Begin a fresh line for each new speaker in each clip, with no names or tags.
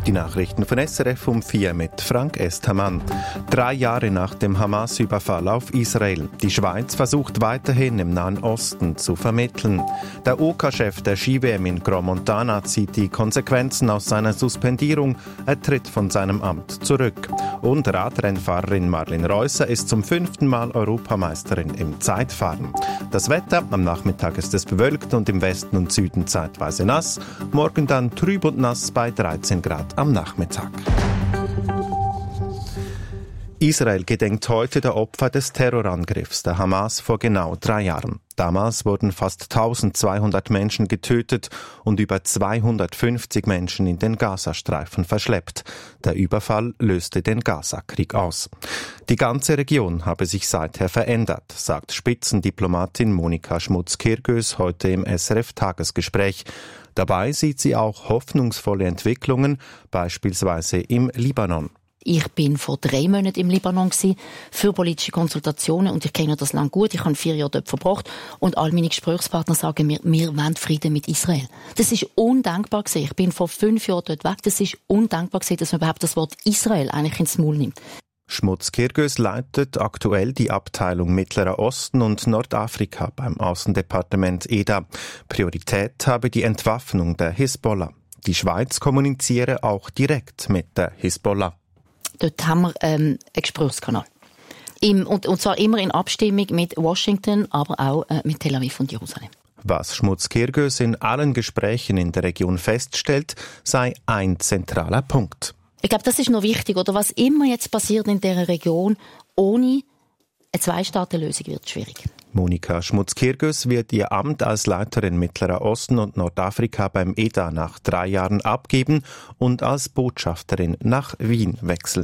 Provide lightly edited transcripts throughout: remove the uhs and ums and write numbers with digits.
Die Nachrichten von SRF um 4 mit Frank Estamann. 3 Jahre nach dem Hamas-Überfall auf Israel. Die Schweiz versucht weiterhin im Nahen Osten zu vermitteln. Der OK-Chef der Ski-WM in Gromontana zieht die Konsequenzen aus seiner Suspendierung. Er tritt von seinem Amt zurück. Und Radrennfahrerin Marlene Reusser ist zum 5. Mal Europameisterin im Zeitfahren. Das Wetter: am Nachmittag ist es bewölkt und im Westen und Süden zeitweise nass. Morgen dann trüb und nass bei 13 Grad am Nachmittag. Israel gedenkt heute der Opfer des Terrorangriffs der Hamas vor genau 3 Jahren. Damals wurden fast 1200 Menschen getötet und über 250 Menschen in den Gazastreifen verschleppt. Der Überfall löste den Gazakrieg aus. Die ganze Region habe sich seither verändert, sagt Spitzendiplomatin Monika Schmutz-Kirgös heute im SRF-Tagesgespräch. Dabei sieht sie auch hoffnungsvolle Entwicklungen, beispielsweise im Libanon.
Ich bin vor 3 Monaten im Libanon für politische Konsultationen und ich kenne das Land gut. Ich habe 4 Jahre dort verbracht und all meine Gesprächspartner sagen mir, wir wollen Frieden mit Israel. Das ist undenkbar gewesen. Ich bin vor 5 Jahren dort weg. Das ist undenkbar gewesen, dass man überhaupt das Wort Israel eigentlich ins Maul nimmt.
Schmutz-Kirgös leitet aktuell die Abteilung Mittlerer Osten und Nordafrika beim Außendepartement EDA. Priorität habe die Entwaffnung der Hisbollah. Die Schweiz kommuniziere auch direkt mit der Hisbollah.
Dort haben wir einen Gesprächskanal. Und zwar immer in Abstimmung mit Washington, aber auch mit Tel Aviv und Jerusalem.
Was Schmutz-Kirgös in allen Gesprächen in der Region feststellt, sei ein zentraler Punkt.
Ich glaube, das ist noch wichtig. Oder was immer jetzt passiert in dieser Region, ohne eine 2-Staaten-Lösung wird es schwierig.
Monika Schmutz-Kirgös wird ihr Amt als Leiterin Mittlerer Osten und Nordafrika beim EDA nach 3 Jahren abgeben und als Botschafterin nach Wien wechseln.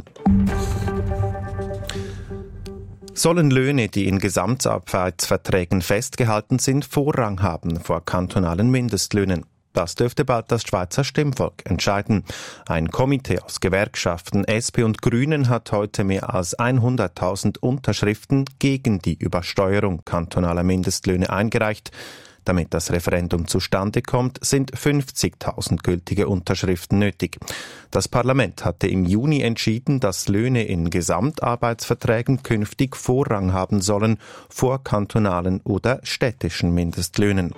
Sollen Löhne, die in Gesamtarbeitsverträgen festgehalten sind, Vorrang haben vor kantonalen Mindestlöhnen? Das dürfte bald das Schweizer Stimmvolk entscheiden. Ein Komitee aus Gewerkschaften, SP und Grünen hat heute mehr als 100.000 Unterschriften gegen die Übersteuerung kantonaler Mindestlöhne eingereicht. Damit das Referendum zustande kommt, sind 50.000 gültige Unterschriften nötig. Das Parlament hatte im Juni entschieden, dass Löhne in Gesamtarbeitsverträgen künftig Vorrang haben sollen vor kantonalen oder städtischen Mindestlöhnen.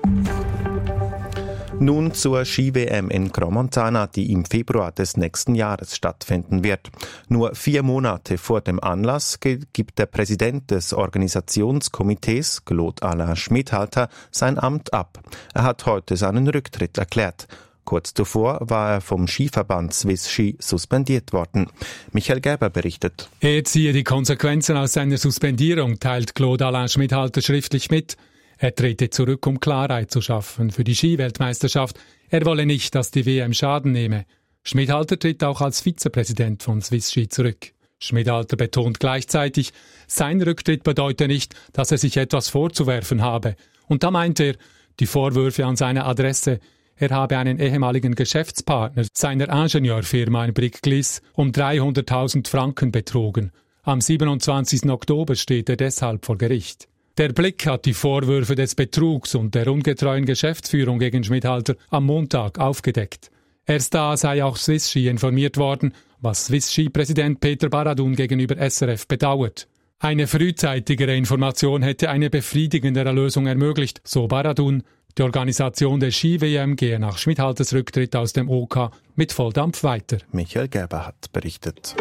Nun zur Ski-WM in Gromontana, die im Februar des nächsten Jahres stattfinden wird. Nur 4 Monate vor dem Anlass gibt der Präsident des Organisationskomitees, Claude Alain Schmidhalter, sein Amt ab. Er hat heute seinen Rücktritt erklärt. Kurz zuvor war er vom Skiverband Swiss Ski suspendiert worden. Michael Gerber berichtet.
Er ziehe die Konsequenzen aus seiner Suspendierung, teilt Claude Alain Schmidhalter schriftlich mit. Er trete zurück, um Klarheit zu schaffen für die Skiweltmeisterschaft. Er wolle nicht, dass die WM Schaden nehme. Schmidhalter tritt auch als Vizepräsident von Swiss Ski zurück. Schmidhalter betont gleichzeitig, sein Rücktritt bedeute nicht, dass er sich etwas vorzuwerfen habe. Und da meint er, die Vorwürfe an seine Adresse, er habe einen ehemaligen Geschäftspartner seiner Ingenieurfirma in Bricglis um 300.000 Franken betrogen. Am 27. Oktober steht er deshalb vor Gericht. Der Blick hat die Vorwürfe des Betrugs und der ungetreuen Geschäftsführung gegen Schmidhalter am Montag aufgedeckt. Erst da sei auch Swiss Ski informiert worden, was Swiss Ski-Präsident Peter Baradun gegenüber SRF bedauert. Eine frühzeitigere Information hätte eine befriedigendere Lösung ermöglicht, so Baradun. Die Organisation der Ski-WM gehe nach Schmidhalters Rücktritt aus dem OK mit Volldampf weiter.
Michael Gerber hat berichtet.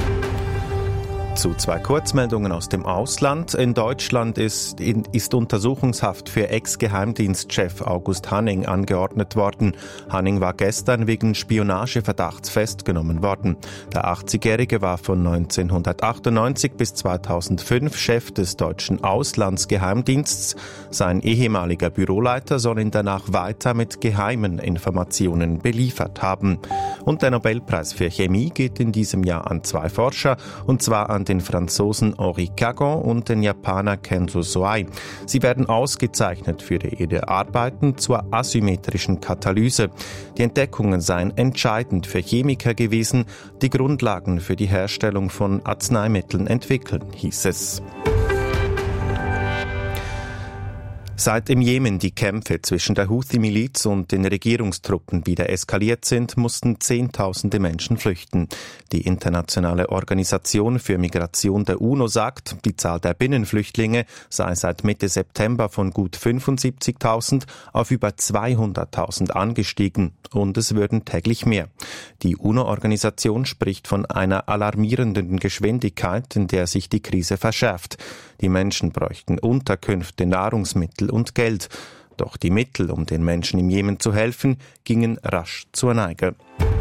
Zu 2 Kurzmeldungen aus dem Ausland. In Deutschland ist Untersuchungshaft für Ex-Geheimdienstchef August Hanning angeordnet worden. Hanning war gestern wegen Spionageverdachts festgenommen worden. Der 80-Jährige war von 1998 bis 2005 Chef des deutschen Auslandsgeheimdienstes. Sein ehemaliger Büroleiter soll ihn danach weiter mit geheimen Informationen beliefert haben. Und der Nobelpreis für Chemie geht in diesem Jahr an 2 Forscher, und zwar an den Franzosen Henri Cagon und den Japaner Kenzo Soai. Sie werden ausgezeichnet für ihre Arbeiten zur asymmetrischen Katalyse. Die Entdeckungen seien entscheidend für Chemiker gewesen, die Grundlagen für die Herstellung von Arzneimitteln entwickeln, hieß es. Seit im Jemen die Kämpfe zwischen der Houthi-Miliz und den Regierungstruppen wieder eskaliert sind, mussten Zehntausende Menschen flüchten. Die Internationale Organisation für Migration der UNO sagt, die Zahl der Binnenflüchtlinge sei seit Mitte September von gut 75.000 auf über 200.000 angestiegen und es würden täglich mehr. Die UNO-Organisation spricht von einer alarmierenden Geschwindigkeit, in der sich die Krise verschärft. Die Menschen bräuchten Unterkünfte, Nahrungsmittel und Geld. Doch die Mittel, um den Menschen im Jemen zu helfen, gingen rasch zur Neige.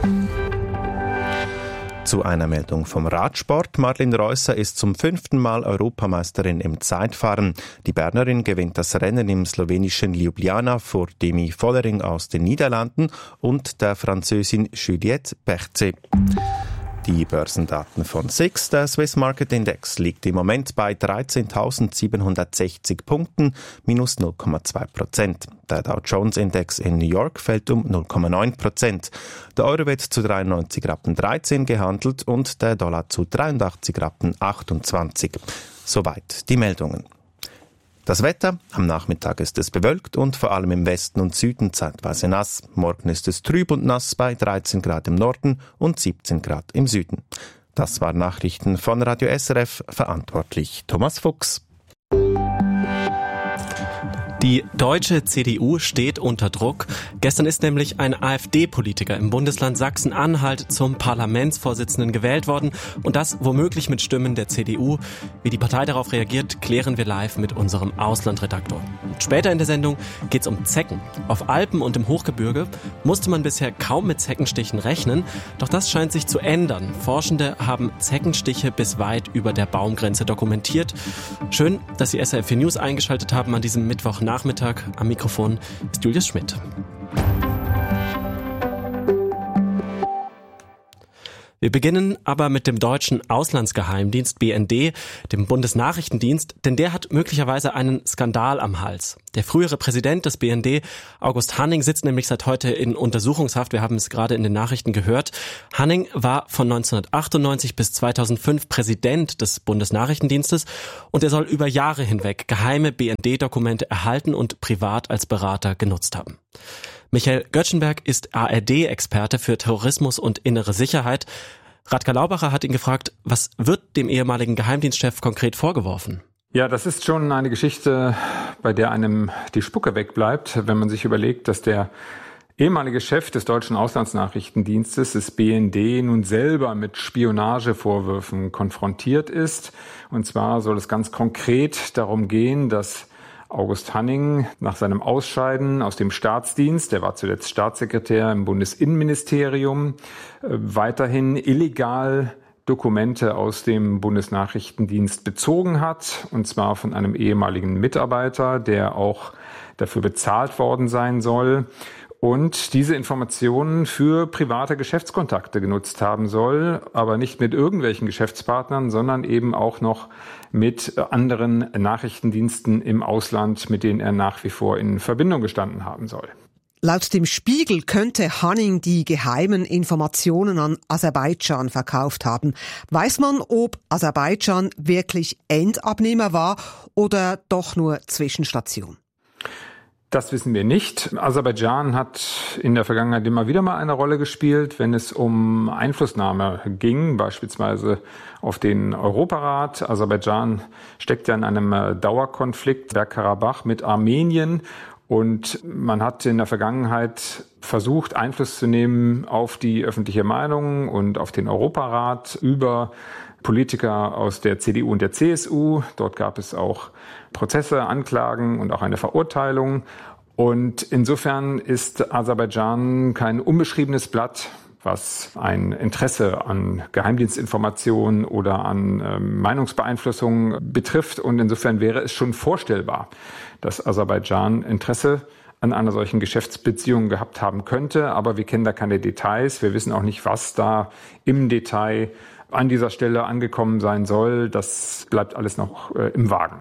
Zu einer Meldung vom Radsport. Marlin Reusser ist zum 5. Mal Europameisterin im Zeitfahren. Die Bernerin gewinnt das Rennen im slowenischen Ljubljana vor Demi Vollering aus den Niederlanden und der Französin Juliette Berthet. Die Börsendaten von SIX, der Swiss Market Index, liegt im Moment bei 13.760 Punkten, minus 0,2%. Der Dow Jones Index in New York fällt um 0,9%. Der Euro wird zu 93,13 gehandelt und der Dollar zu 83,28. Soweit die Meldungen. Das Wetter, am Nachmittag ist es bewölkt und vor allem im Westen und Süden zeitweise nass. Morgen ist es trüb und nass bei 13 Grad im Norden und 17 Grad im Süden. Das waren Nachrichten von Radio SRF, verantwortlich Thomas Fuchs.
Die deutsche CDU steht unter Druck. Gestern ist nämlich ein AfD-Politiker im Bundesland Sachsen-Anhalt zum Parlamentsvorsitzenden gewählt worden und das womöglich mit Stimmen der CDU. Wie die Partei darauf reagiert, klären wir live mit unserem Auslandredaktor. Später in der Sendung geht es um Zecken. Auf Alpen und im Hochgebirge musste man bisher kaum mit Zeckenstichen rechnen, doch das scheint sich zu ändern. Forschende haben Zeckenstiche bis weit über der Baumgrenze dokumentiert. Schön, dass Sie SRF News eingeschaltet haben an diesem Mittwochnachmittag. Am Mikrofon ist Julius Schmidt. Wir beginnen aber mit dem deutschen Auslandsgeheimdienst BND, dem Bundesnachrichtendienst, denn der hat möglicherweise einen Skandal am Hals. Der frühere Präsident des BND, August Hanning, sitzt nämlich seit heute in Untersuchungshaft. Wir haben es gerade in den Nachrichten gehört. Hanning war von 1998 bis 2005 Präsident des Bundesnachrichtendienstes und er soll über Jahre hinweg geheime BND-Dokumente erhalten und privat als Berater genutzt haben. Michael Göttschenberg ist ARD-Experte für Terrorismus und innere Sicherheit. Radka Laubacher hat ihn gefragt, was wird dem ehemaligen Geheimdienstchef konkret vorgeworfen?
Ja, das ist schon eine Geschichte, bei der einem die Spucke wegbleibt, wenn man sich überlegt, dass der ehemalige Chef des deutschen Auslandsnachrichtendienstes, des BND, nun selber mit Spionagevorwürfen konfrontiert ist. Und zwar soll es ganz konkret darum gehen, dass August Hanning nach seinem Ausscheiden aus dem Staatsdienst, der war zuletzt Staatssekretär im Bundesinnenministerium, weiterhin illegal Dokumente aus dem Bundesnachrichtendienst bezogen hat, und zwar von einem ehemaligen Mitarbeiter, der auch dafür bezahlt worden sein soll und diese Informationen für private Geschäftskontakte genutzt haben soll, aber nicht mit irgendwelchen Geschäftspartnern, sondern eben auch noch mit anderen Nachrichtendiensten im Ausland, mit denen er nach wie vor in Verbindung gestanden haben soll.
Laut dem Spiegel könnte Hanning die geheimen Informationen an Aserbaidschan verkauft haben. Weiß man, ob Aserbaidschan wirklich Endabnehmer war oder doch nur Zwischenstation?
Das wissen wir nicht. Aserbaidschan hat in der Vergangenheit immer wieder mal eine Rolle gespielt, wenn es um Einflussnahme ging, beispielsweise auf den Europarat. Aserbaidschan steckt ja in einem Dauerkonflikt, Bergkarabach, mit Armenien. Und man hat in der Vergangenheit versucht, Einfluss zu nehmen auf die öffentliche Meinung und auf den Europarat über Politiker aus der CDU und der CSU. Dort gab es auch Prozesse, Anklagen und auch eine Verurteilung. Und insofern ist Aserbaidschan kein unbeschriebenes Blatt, was ein Interesse an Geheimdienstinformationen oder an Meinungsbeeinflussung betrifft. Und insofern wäre es schon vorstellbar, dass Aserbaidschan Interesse an einer solchen Geschäftsbeziehung gehabt haben könnte. Aber wir kennen da keine Details. Wir wissen auch nicht, was da im Detail an dieser Stelle angekommen sein soll. Das bleibt alles noch im Wagen.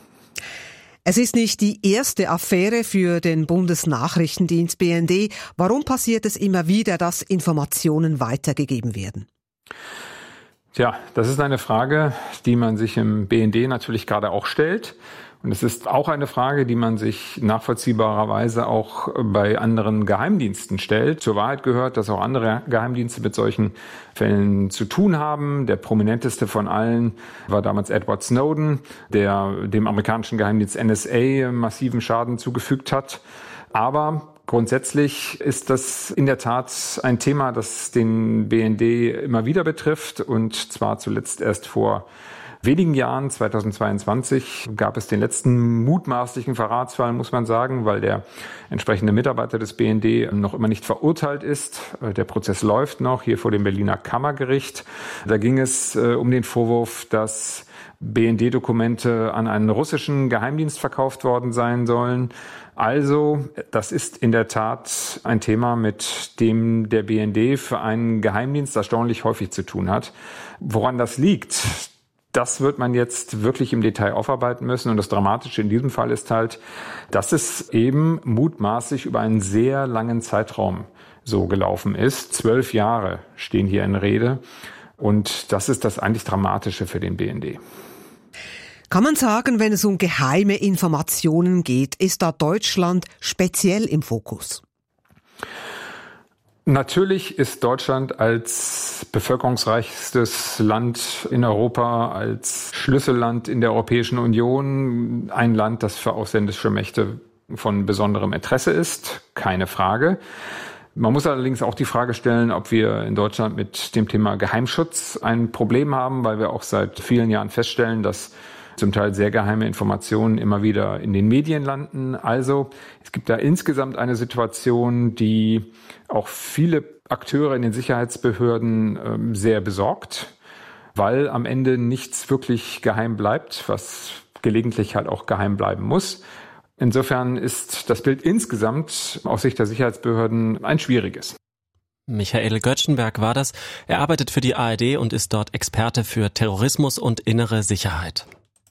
Es ist nicht die erste Affäre für den Bundesnachrichtendienst BND. Warum passiert es immer wieder, dass Informationen weitergegeben werden?
Tja, das ist eine Frage, die man sich im BND natürlich gerade auch stellt. Und es ist auch eine Frage, die man sich nachvollziehbarerweise auch bei anderen Geheimdiensten stellt. Zur Wahrheit gehört, dass auch andere Geheimdienste mit solchen Fällen zu tun haben. Der prominenteste von allen war damals Edward Snowden, der dem amerikanischen Geheimdienst NSA massiven Schaden zugefügt hat. Aber grundsätzlich ist das in der Tat ein Thema, das den BND immer wieder betrifft, und zwar zuletzt erst vor wenigen Jahren, 2022, gab es den letzten mutmaßlichen Verratsfall, muss man sagen, weil der entsprechende Mitarbeiter des BND noch immer nicht verurteilt ist. Der Prozess läuft noch hier vor dem Berliner Kammergericht. Da ging es um den Vorwurf, dass BND-Dokumente an einen russischen Geheimdienst verkauft worden sein sollen. Also, das ist in der Tat ein Thema, mit dem der BND für einen Geheimdienst erstaunlich häufig zu tun hat. Woran das liegt, das wird man jetzt wirklich im Detail aufarbeiten müssen. Und das Dramatische in diesem Fall ist halt, dass es eben mutmaßlich über einen sehr langen Zeitraum so gelaufen ist. 12 Jahre stehen hier in Rede. Und das ist das eigentlich Dramatische für den BND.
Kann man sagen, wenn es um geheime Informationen geht, ist da Deutschland speziell im Fokus?
Natürlich ist Deutschland als bevölkerungsreichstes Land in Europa, als Schlüsselland in der Europäischen Union ein Land, das für ausländische Mächte von besonderem Interesse ist, keine Frage. Man muss allerdings auch die Frage stellen, ob wir in Deutschland mit dem Thema Geheimschutz ein Problem haben, weil wir auch seit vielen Jahren feststellen, dass zum Teil sehr geheime Informationen immer wieder in den Medien landen. Also es gibt da insgesamt eine Situation, die auch viele Akteure in den Sicherheitsbehörden sehr besorgt, weil am Ende nichts wirklich geheim bleibt, was gelegentlich halt auch geheim bleiben muss. Insofern ist das Bild insgesamt aus Sicht der Sicherheitsbehörden ein schwieriges.
Michael Göttschenberg war das. Er arbeitet für die ARD und ist dort Experte für Terrorismus und innere Sicherheit.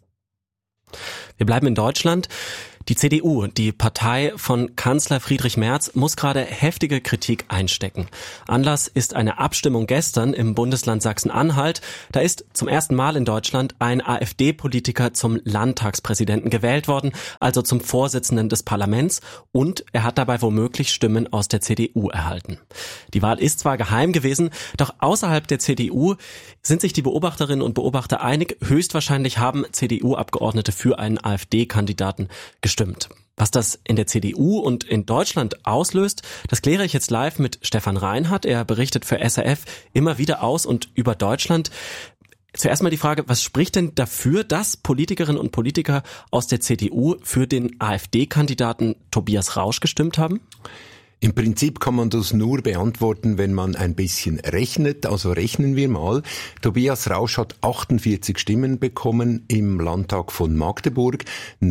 Wir bleiben in Deutschland. Die CDU, die Partei von Kanzler Friedrich Merz, muss gerade heftige Kritik einstecken. Anlass ist eine Abstimmung gestern im Bundesland Sachsen-Anhalt. Da ist zum ersten Mal in Deutschland ein AfD-Politiker zum Landtagspräsidenten gewählt worden, also zum Vorsitzenden des Parlaments, und er hat dabei womöglich Stimmen aus der CDU erhalten. Die Wahl ist zwar geheim gewesen, doch außerhalb der CDU sind sich die Beobachterinnen und Beobachter einig, höchstwahrscheinlich haben CDU-Abgeordnete für einen AfD-Kandidaten gestimmt. Was das in der CDU und in Deutschland auslöst, das kläre ich jetzt live mit Stefan Reinhardt. Er berichtet für SRF immer wieder aus und über Deutschland. Zuerst mal die Frage, was spricht denn dafür, dass Politikerinnen und Politiker aus der CDU für den AfD-Kandidaten Tobias Rausch gestimmt haben?
Im Prinzip kann man das nur beantworten, wenn man ein bisschen rechnet. Also rechnen wir mal. Tobias Rausch hat 48 Stimmen bekommen im Landtag von Magdeburg.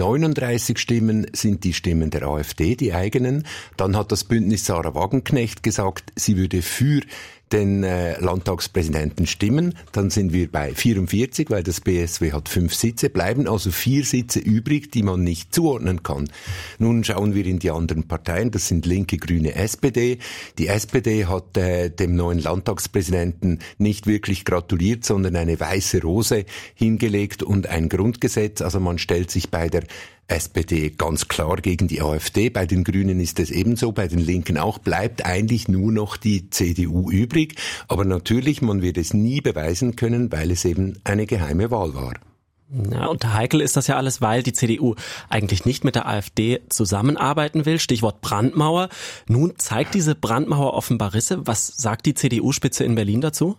39 Stimmen sind die Stimmen der AfD, die eigenen. Dann hat das Bündnis Sarah Wagenknecht gesagt, sie würde für den Landtagspräsidenten stimmen. Dann sind wir bei 44, weil das BSW hat 5 Sitze, bleiben also 4 Sitze übrig, die man nicht zuordnen kann. Nun schauen wir in die anderen Parteien, das sind Linke, Grüne, SPD. Die SPD hat dem neuen Landtagspräsidenten nicht wirklich gratuliert, sondern eine weiße Rose hingelegt und ein Grundgesetz. Also man stellt sich bei der SPD ganz klar gegen die AfD, bei den Grünen ist es ebenso, bei den Linken auch, bleibt eigentlich nur noch die CDU übrig. Aber natürlich, man wird es nie beweisen können, weil es eben eine geheime Wahl war.
Ja, und heikel ist das ja alles, weil die CDU eigentlich nicht mit der AfD zusammenarbeiten will. Stichwort Brandmauer. Nun zeigt diese Brandmauer offenbar Risse. Was sagt die CDU-Spitze in Berlin dazu?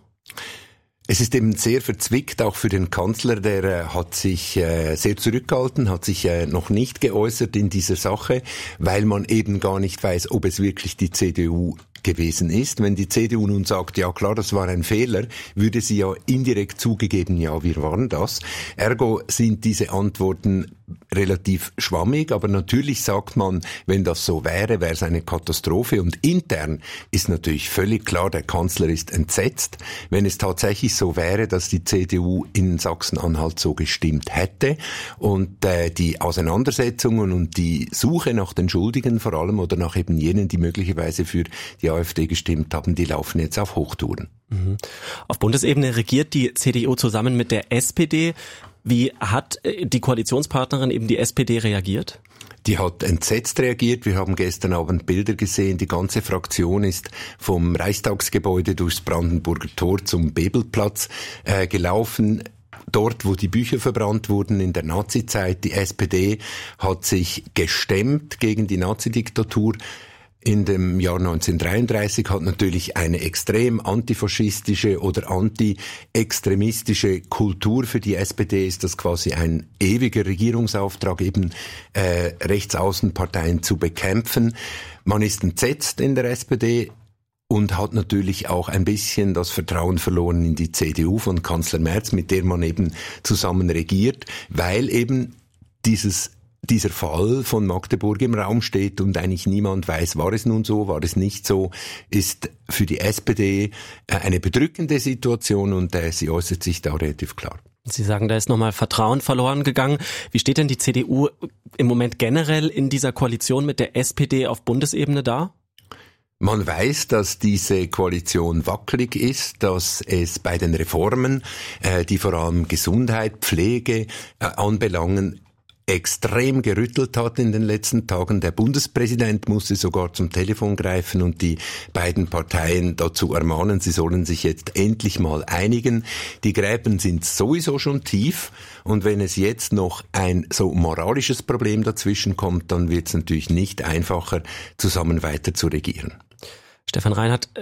Es ist eben sehr verzwickt, auch für den Kanzler, der hat sich sehr zurückgehalten, hat sich noch nicht geäußert in dieser Sache, weil man eben gar nicht weiß, ob es wirklich die CDU gewesen ist. Wenn die CDU nun sagt, ja klar, das war ein Fehler, würde sie ja indirekt zugegeben, ja, wir waren das. Ergo sind diese Antworten relativ schwammig, aber natürlich sagt man, wenn das so wäre, wäre es eine Katastrophe, und intern ist natürlich völlig klar, der Kanzler ist entsetzt. Wenn es tatsächlich so wäre, dass die CDU in Sachsen-Anhalt so gestimmt hätte und die Auseinandersetzungen und die Suche nach den Schuldigen vor allem oder nach eben jenen, die möglicherweise für die AfD gestimmt haben, die laufen jetzt auf Hochtouren.
Auf Bundesebene regiert die CDU zusammen mit der SPD. Wie hat die Koalitionspartnerin, eben die SPD, reagiert?
Die hat entsetzt reagiert. Wir haben gestern Abend Bilder gesehen. Die ganze Fraktion ist vom Reichstagsgebäude durchs Brandenburger Tor zum Bebelplatz gelaufen. Dort, wo die Bücher verbrannt wurden in der Nazizeit. Die SPD hat sich gestemmt gegen die Nazidiktatur. In dem Jahr 1933 hat natürlich eine extrem antifaschistische oder anti-extremistische Kultur. Für die SPD ist das quasi ein ewiger Regierungsauftrag, eben Rechtsaußenparteien zu bekämpfen. Man ist entsetzt in der SPD und hat natürlich auch ein bisschen das Vertrauen verloren in die CDU von Kanzler Merz, mit der man eben zusammen regiert, weil eben dieser Fall von Magdeburg im Raum steht und eigentlich niemand weiß, war es nun so, war es nicht so, ist für die SPD eine bedrückende Situation und sie äußert sich da relativ klar.
Sie sagen, da ist nochmal Vertrauen verloren gegangen. Wie steht denn die CDU im Moment generell in dieser Koalition mit der SPD auf Bundesebene da?
Man weiß, dass diese Koalition wackelig ist, dass es bei den Reformen, die vor allem Gesundheit, Pflege anbelangen, extrem gerüttelt hat in den letzten Tagen. Der Bundespräsident musste sogar zum Telefon greifen und die beiden Parteien dazu ermahnen, sie sollen sich jetzt endlich mal einigen. Die Gräben sind sowieso schon tief und wenn es jetzt noch ein so moralisches Problem dazwischen kommt, dann wird es natürlich nicht einfacher, zusammen weiter zu regieren.
Stefan Reinhardt,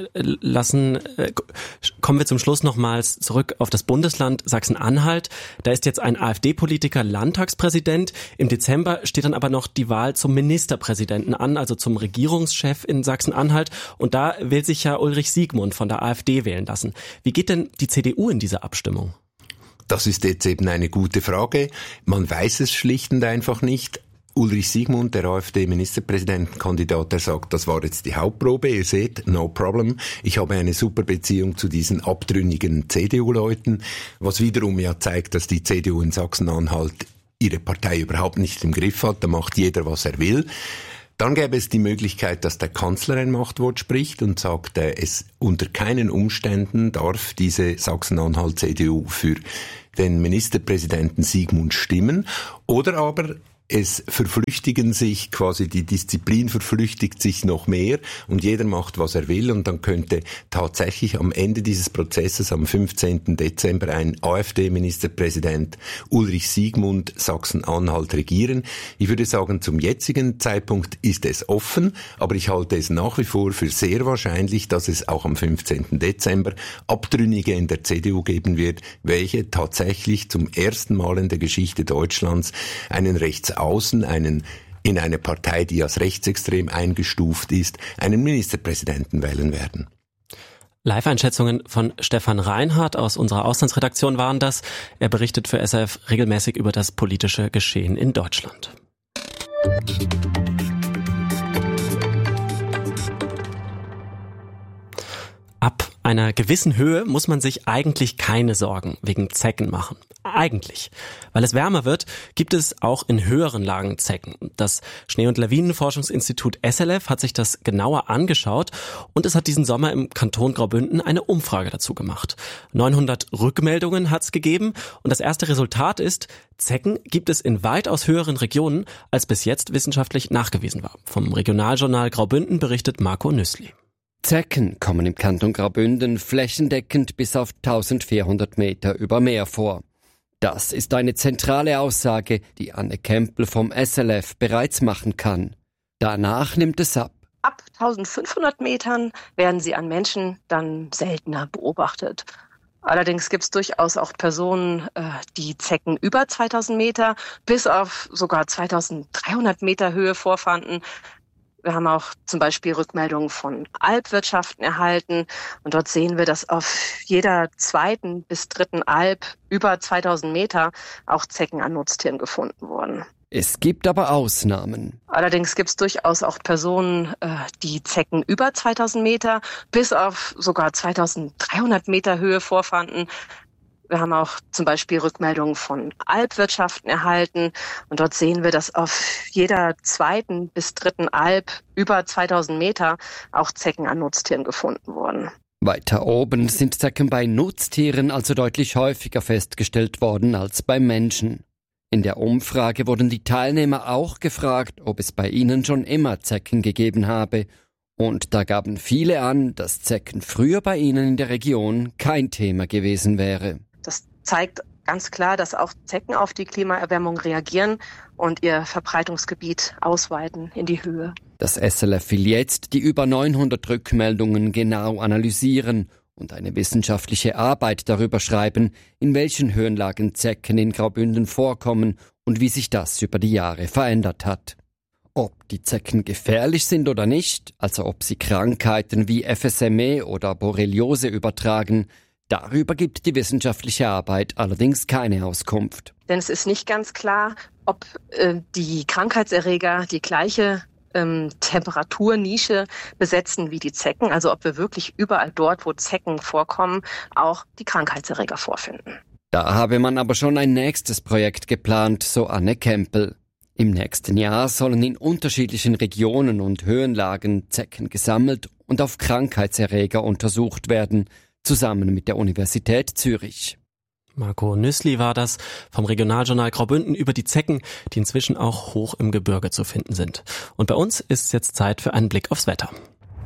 kommen wir zum Schluss nochmals zurück auf das Bundesland Sachsen-Anhalt. Da ist jetzt ein AfD-Politiker Landtagspräsident. Im Dezember steht dann aber noch die Wahl zum Ministerpräsidenten an, also zum Regierungschef in Sachsen-Anhalt. Und da will sich ja Ulrich Siegmund von der AfD wählen lassen. Wie geht denn die CDU in diese Abstimmung?
Das ist jetzt eben eine gute Frage. Man weiß es schlicht und einfach nicht. Ulrich Siegmund, der AfD-Ministerpräsidentenkandidat, der sagt, das war jetzt die Hauptprobe. Ihr seht, no problem. Ich habe eine super Beziehung zu diesen abtrünnigen CDU-Leuten, was wiederum ja zeigt, dass die CDU in Sachsen-Anhalt ihre Partei überhaupt nicht im Griff hat. Da macht jeder, was er will. Dann gäbe es die Möglichkeit, dass der Kanzler ein Machtwort spricht und sagt, es unter keinen Umständen darf diese Sachsen-Anhalt-CDU für den Ministerpräsidenten Siegmund stimmen. Oder aber es verflüchtigen sich, quasi die Disziplin verflüchtigt sich noch mehr und jeder macht, was er will und dann könnte tatsächlich am Ende dieses Prozesses am 15. Dezember ein AfD-Ministerpräsident Ulrich Siegmund Sachsen-Anhalt regieren. Ich würde sagen, zum jetzigen Zeitpunkt ist es offen, aber ich halte es nach wie vor für sehr wahrscheinlich, dass es auch am 15. Dezember Abtrünnige in der CDU geben wird, welche tatsächlich zum ersten Mal in der Geschichte Deutschlands einen Rechtsaußen, in eine Partei, die als rechtsextrem eingestuft ist, einen Ministerpräsidenten wählen werden.
Live-Einschätzungen von Stefan Reinhardt aus unserer Auslandsredaktion waren das. Er berichtet für SRF regelmäßig über das politische Geschehen in Deutschland. Ab einer gewissen Höhe muss man sich eigentlich keine Sorgen wegen Zecken machen. Eigentlich. Weil es wärmer wird, gibt es auch in höheren Lagen Zecken. Das Schnee- und Lawinenforschungsinstitut SLF hat sich das genauer angeschaut und es hat diesen Sommer im Kanton Graubünden eine Umfrage dazu gemacht. 900 Rückmeldungen hat es gegeben und das erste Resultat ist, Zecken gibt es in weitaus höheren Regionen, als bis jetzt wissenschaftlich nachgewiesen war. Vom Regionaljournal Graubünden berichtet Marco Nüssli.
Zecken kommen im Kanton Graubünden flächendeckend bis auf 1400 Meter über Meer vor. Das ist eine zentrale Aussage, die Anne Kempel vom SLF bereits machen kann. Danach nimmt es ab.
Ab 1500 Metern werden sie an Menschen dann seltener beobachtet. Allerdings gibt es durchaus auch Personen, die Zecken über 2000 Meter bis auf sogar 2300 Meter Höhe vorfanden. Wir haben auch zum Beispiel Rückmeldungen von Alpwirtschaften erhalten und dort sehen wir, dass auf jeder zweiten bis dritten Alp über 2000 Meter auch Zecken an Nutztieren gefunden wurden.
Es gibt aber Ausnahmen.
Allerdings gibt es durchaus auch Personen, die Zecken über 2000 Meter bis auf sogar 2300 Meter Höhe vorfanden. Wir haben auch zum Beispiel Rückmeldungen von Alpwirtschaften erhalten und dort sehen wir, dass auf jeder zweiten bis dritten Alp über 2000 Meter auch Zecken an Nutztieren gefunden wurden.
Weiter oben sind Zecken bei Nutztieren also deutlich häufiger festgestellt worden als bei Menschen. In der Umfrage wurden die Teilnehmer auch gefragt, ob es bei ihnen schon immer Zecken gegeben habe. Und da gaben viele an, dass Zecken früher bei ihnen in der Region kein Thema gewesen wäre.
Das zeigt ganz klar, dass auch Zecken auf die Klimaerwärmung reagieren und ihr Verbreitungsgebiet ausweiten in die Höhe.
Das SLF will jetzt die über 900 Rückmeldungen genau analysieren und eine wissenschaftliche Arbeit darüber schreiben, in welchen Höhenlagen Zecken in Graubünden vorkommen und wie sich das über die Jahre verändert hat. Ob die Zecken gefährlich sind oder nicht, also ob sie Krankheiten wie FSME oder Borreliose übertragen, darüber gibt die wissenschaftliche Arbeit allerdings keine Auskunft.
Denn es ist nicht ganz klar, ob die Krankheitserreger die gleiche Temperaturnische besetzen wie die Zecken, also ob wir wirklich überall dort, wo Zecken vorkommen, auch die Krankheitserreger vorfinden.
Da habe man aber schon ein nächstes Projekt geplant, so Anne Kempel. Im nächsten Jahr sollen in unterschiedlichen Regionen und Höhenlagen Zecken gesammelt und auf Krankheitserreger untersucht werden, zusammen mit der Universität Zürich.
Marco Nüssli war das vom Regionaljournal Graubünden über die Zecken, die inzwischen auch hoch im Gebirge zu finden sind. Und bei uns ist jetzt Zeit für einen Blick aufs Wetter.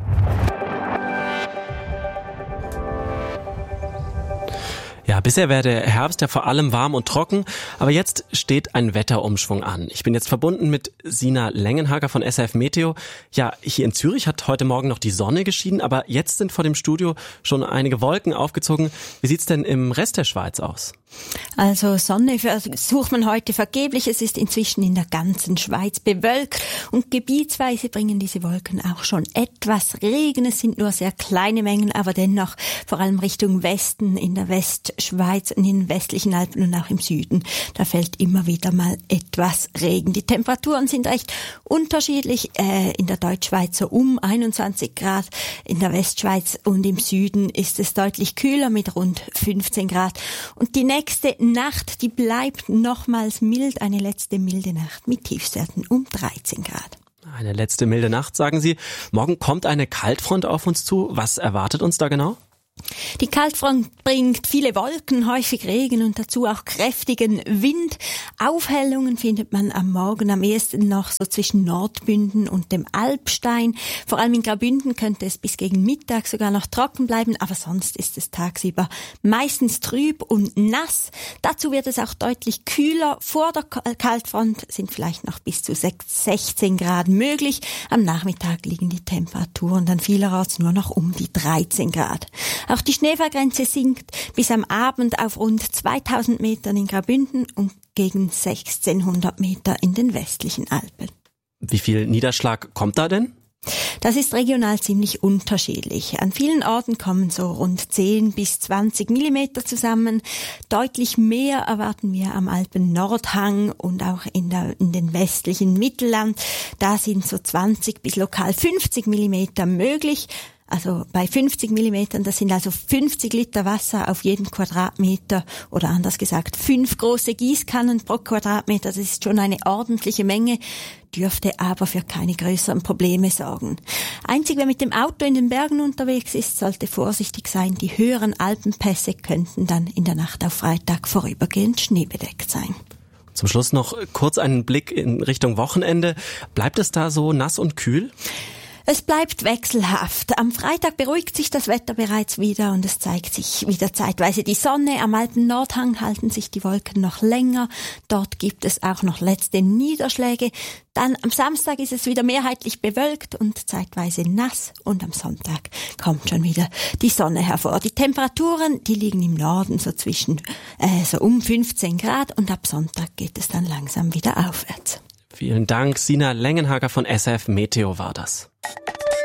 Ja, bisher wäre der Herbst ja vor allem warm und trocken, aber jetzt steht ein Wetterumschwung an. Ich bin jetzt verbunden mit Sina Lengenhager von SRF Meteo. Ja, hier in Zürich hat heute Morgen noch die Sonne geschienen, aber jetzt sind vor dem Studio schon einige Wolken aufgezogen. Wie sieht's denn im Rest der Schweiz aus?
Also Sonne sucht man heute vergeblich. Es ist inzwischen in der ganzen Schweiz bewölkt und gebietsweise bringen diese Wolken auch schon etwas Regen. Es sind nur sehr kleine Mengen, aber dennoch vor allem Richtung Westen, in der Westschweiz und in den westlichen Alpen und auch im Süden. Da fällt immer wieder mal etwas Regen. Die Temperaturen sind recht unterschiedlich. In der Deutschschweiz so um 21 Grad, in der Westschweiz und im Süden ist es deutlich kühler mit rund 15 Grad. Und die nächste Nacht, die bleibt nochmals mild, eine letzte milde Nacht mit Tiefstwerten um 13 Grad.
Eine letzte milde Nacht, sagen Sie. Morgen kommt eine Kaltfront auf uns zu. Was erwartet uns da genau?
Die Kaltfront bringt viele Wolken, häufig Regen und dazu auch kräftigen Wind. Aufhellungen findet man am Morgen am ehesten noch so zwischen Nordbünden und dem Alpstein. Vor allem in Graubünden könnte es bis gegen Mittag sogar noch trocken bleiben, aber sonst ist es tagsüber meistens trüb und nass. Dazu wird es auch deutlich kühler. Vor der Kaltfront sind vielleicht noch bis zu 16 Grad möglich. Am Nachmittag liegen die Temperaturen dann vielerorts nur noch um die 13 Grad. Auch die Schneefallgrenze sinkt bis am Abend auf rund 2000 Metern in Graubünden und gegen 1600 Meter in den westlichen Alpen.
Wie viel Niederschlag kommt da denn?
Das ist regional ziemlich unterschiedlich. An vielen Orten kommen so rund 10 bis 20 Millimeter zusammen. Deutlich mehr erwarten wir am Alpen-Nordhang und auch in den westlichen Mittelland. Da sind so 20 bis lokal 50 Millimeter möglich. Also bei 50 Millimetern, das sind also 50 Liter Wasser auf jeden Quadratmeter oder anders gesagt 5 große Gießkannen pro Quadratmeter. Das ist schon eine ordentliche Menge, dürfte aber für keine größeren Probleme sorgen. Einzig, wer mit dem Auto in den Bergen unterwegs ist, sollte vorsichtig sein. Die höheren Alpenpässe könnten dann in der Nacht auf Freitag vorübergehend schneebedeckt sein.
Zum Schluss noch kurz einen Blick in Richtung Wochenende. Bleibt es da so nass und kühl?
Es bleibt wechselhaft. Am Freitag beruhigt sich das Wetter bereits wieder und es zeigt sich wieder zeitweise die Sonne. Am Alpen-Nordhang halten sich die Wolken noch länger. Dort gibt es auch noch letzte Niederschläge. Dann am Samstag ist es wieder mehrheitlich bewölkt und zeitweise nass und am Sonntag kommt schon wieder die Sonne hervor. Die Temperaturen, die liegen im Norden so so um 15 Grad und ab Sonntag geht es dann langsam wieder aufwärts.
Vielen Dank. Sina Lengenhager von SRF Meteo war das.